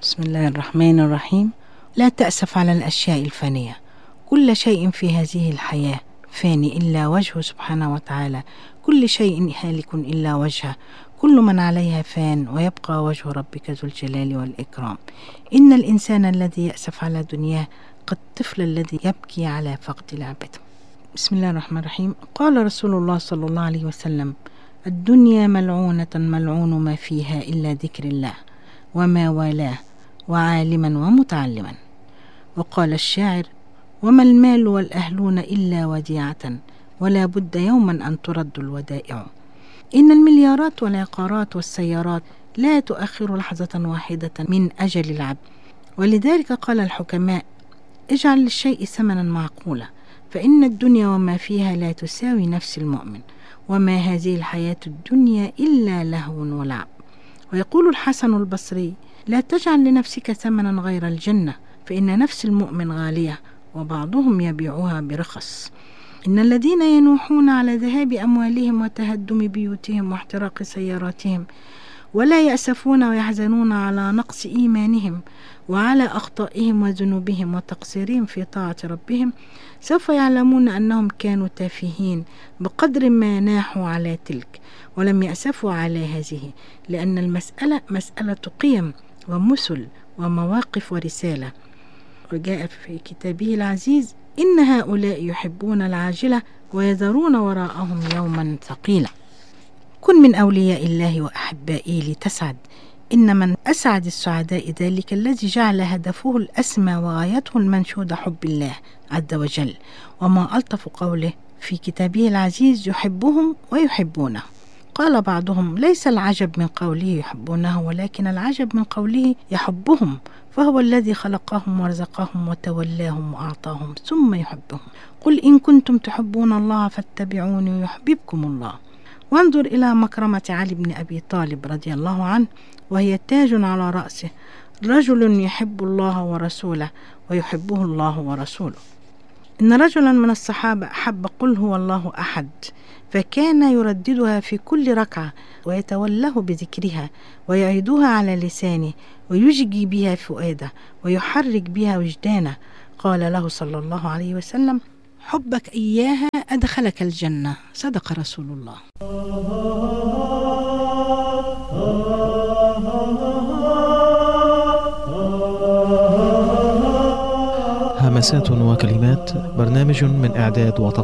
بسم الله الرحمن الرحيم. لا تأسف على الأشياء الفانية، كل شيء في هذه الحياة فاني إلا وجهه سبحانه وتعالى، كل شيء هالك إلا وجهه، كل من عليها فان ويبقى وجه ربك ذو الجلال والإكرام. إن الإنسان الذي يأسف على دنياه كالطفل الذي يبكي على فقد لعبته. بسم الله الرحمن الرحيم. قال رسول الله صلى الله عليه وسلم: الدنيا ملعونة ملعون ما فيها إلا ذكر الله وما والاه وعالما ومتعلما. وقال الشاعر: وما المال والأهلون إلا وديعة ولا بد يوما أن ترد الودائع. إن المليارات والعقارات والسيارات لا تؤخر لحظة واحدة من أجل العبد، ولذلك قال الحكماء: اجعل للشيء ثمنا معقولا، فإن الدنيا وما فيها لا تساوي نفس المؤمن، وما هذه الحياة الدنيا إلا لهو ولعب. ويقول الحسن البصري: لا تجعل لنفسك ثمنا غير الجنة، فإن نفس المؤمن غالية وبعضهم يبيعها برخص. إن الذين ينوحون على ذهاب أموالهم وتهدم بيوتهم واحتراق سياراتهم ولا يأسفون ويحزنون على نقص إيمانهم وعلى أخطائهم وذنوبهم وتقصيرهم في طاعة ربهم، سوف يعلمون أنهم كانوا تافهين بقدر ما ناحوا على تلك ولم يأسفوا على هذه، لأن المسألة مسألة قيم ومثل ومواقف ورسالة. وجاء في كتابه العزيز: إن هؤلاء يحبون العاجلة ويذرون وراءهم يوما ثقيلا. كن من أولياء الله وأحبائه لتسعد. إن من أسعد السعداء ذلك الذي جعل هدفه الأسمى وغايته المنشودة حب الله عز وجل. وما ألطف قوله في كتابه العزيز: يحبهم ويحبونه. قال بعضهم: ليس العجب من قوله يحبونه، ولكن العجب من قوله يحبهم، فهو الذي خلقهم ورزقهم وتولاهم وأعطاهم ثم يحبهم. قل إن كنتم تحبون الله فاتبعوني يحببكم الله. وانظر إلى مكرمة علي بن أبي طالب رضي الله عنه وهي تاج على رأسه: رجل يحب الله ورسوله ويحبه الله ورسوله. إن رجلا من الصحابة أحب قل هو الله أحد، فكان يرددها في كل ركعة ويتوله بذكرها ويعيدها على لسانه ويججي بها فؤاده ويحرك بها وجدانه. قال له صلى الله عليه وسلم: حبك إياها أدخلك الجنة. صدق رسول الله. همسات وكلمات، برنامج من إعداد وتقديم